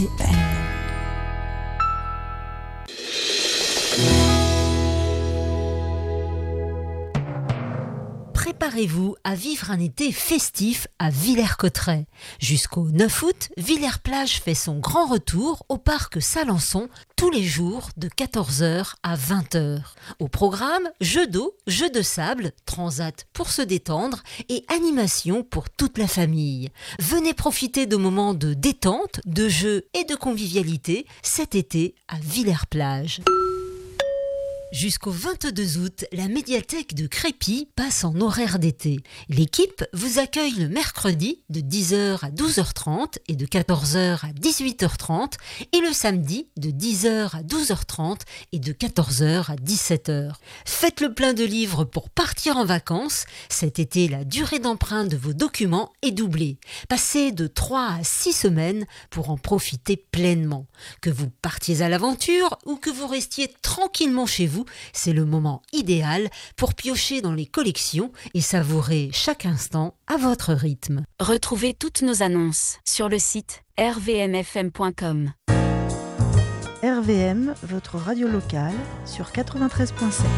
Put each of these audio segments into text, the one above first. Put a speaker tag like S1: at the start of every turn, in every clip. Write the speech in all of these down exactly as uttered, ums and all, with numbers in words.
S1: T N.
S2: Préparez-vous à vivre un été festif à Villers-Cotterêts. Jusqu'au neuf août, Villers-Plage fait son grand retour au parc Salançon tous les jours de quatorze heures à vingt heures. Au programme, jeux d'eau, jeux de sable, transat pour se détendre et animation pour toute la famille. Venez profiter de moments de détente, de jeux et de convivialité cet été à Villers-Plage. Jusqu'au vingt-deux août, la médiathèque de Crépy passe en horaire d'été. L'équipe vous accueille le mercredi de dix heures à douze heures trente et de quatorze heures à dix-huit heures trente et le samedi de dix heures à douze heures trente et de quatorze heures à dix-sept heures. Faites le plein de livres pour partir en vacances. Cet été, la durée d'emprunt de vos documents est doublée. Passez de trois à six semaines pour en profiter pleinement. Que vous partiez à l'aventure ou que vous restiez tranquillement chez vous, c'est le moment idéal pour piocher dans les collections et savourer chaque instant à votre rythme.
S3: Retrouvez toutes nos annonces sur le site r v m f m point com.
S4: R V M, votre radio locale, sur quatre-vingt-treize virgule sept.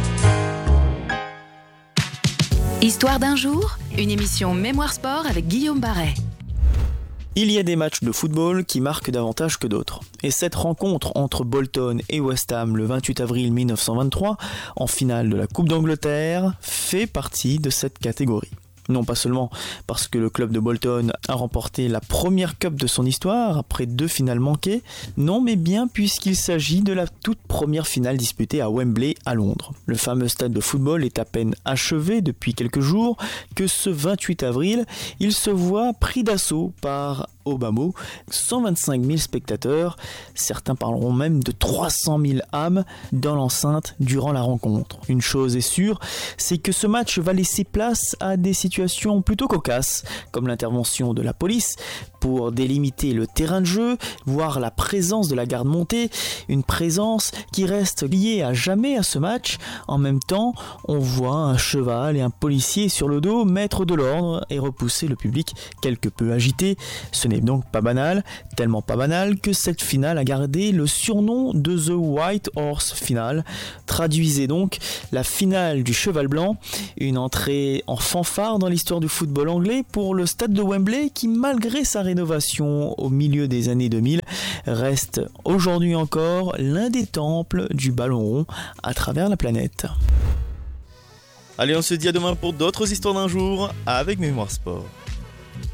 S3: Histoire d'un jour, une émission Mémoire Sport avec Guillaume Barret.
S5: Il y a des matchs de football qui marquent davantage que d'autres. Et cette rencontre entre Bolton et West Ham le vingt-huit avril mille neuf cent vingt-trois, en finale de la Coupe d'Angleterre, fait partie de cette catégorie. Non pas seulement parce que le club de Bolton a remporté la première cup de son histoire après deux finales manquées, non mais bien puisqu'il s'agit de la toute première finale disputée à Wembley à Londres. Le fameux stade de football est à peine achevé depuis quelques jours que ce vingt-huit avril, il se voit pris d'assaut par au bas mot, cent vingt-cinq mille spectateurs, certains parleront même de trois cent mille âmes dans l'enceinte durant la rencontre. Une chose est sûre, c'est que ce match va laisser place à des situations plutôt cocasses, comme l'intervention de la police pour délimiter le terrain de jeu, voire la présence de la garde montée, une présence qui reste liée à jamais à ce match. En même temps, on voit un cheval et un policier sur le dos mettre de l'ordre et repousser le public quelque peu agité. Ce n'est donc pas banal, tellement pas banal que cette finale a gardé le surnom de The White Horse Finale. Traduisez donc la finale du cheval blanc, une entrée en fanfare dans l'histoire du football anglais pour le stade de Wembley qui, malgré sa rénovation au milieu des années deux mille, reste aujourd'hui encore l'un des temples du ballon rond à travers la planète.
S6: Allez, on se dit à demain pour d'autres histoires d'un jour avec Mémoire Sport.